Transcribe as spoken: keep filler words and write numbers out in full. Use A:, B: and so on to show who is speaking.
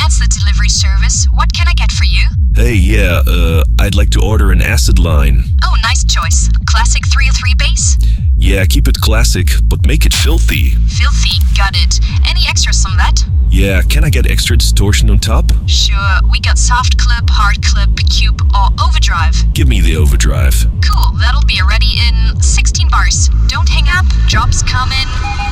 A: That's the delivery service. What can I get for you?
B: Hey, yeah, uh, I'd like to order an acid line.
A: Oh, nice choice. Classic three oh three bass?
B: Yeah, keep it classic, but make it filthy.
A: Filthy, got it. Any extras on that?
B: Yeah, can I get extra distortion on top?
A: Sure, we got soft clip, hard clip, cube, or overdrive.
B: Give me the overdrive.
A: Cool, that'll be ready in sixteen bars. Don't hang up, drops coming.